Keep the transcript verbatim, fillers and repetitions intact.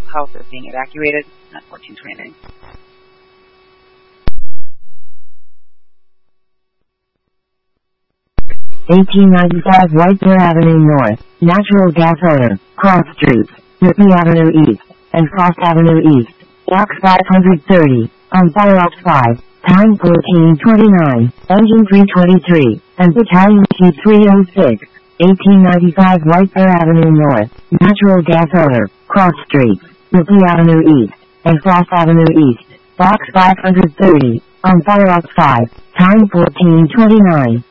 house is being evacuated at fourteen twenty-nine. eighteen ninety-five White Bear Avenue North, natural gas owner, cross streets, Ripley Avenue East, and Frost Avenue East, box five hundred thirty, on fire ops five, time fourteen twenty-nine, engine three twenty-three, and battalion T three oh six, eighteen ninety-five White Bear Avenue North, natural gas owner, cross streets, Ripley Avenue East, and Frost Avenue East, box five hundred thirty, on fire ops five, time fourteen twenty-nine.